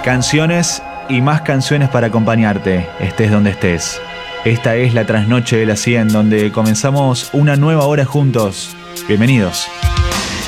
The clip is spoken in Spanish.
Canciones y más canciones para acompañarte, estés donde estés. Esta es la trasnoche de la 100, donde comenzamos una nueva hora juntos. Bienvenidos.